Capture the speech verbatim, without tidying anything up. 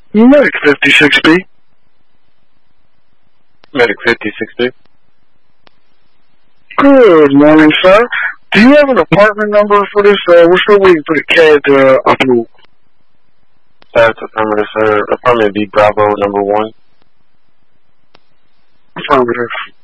Medic fifty-six B. Medic fifty-six B. Good morning, sir. Do you have an apartment number for this? Uh, we're still waiting for the C A D to uh, approve. That's affirmative, sir. Affirmative B Bravo number one. Affirmative.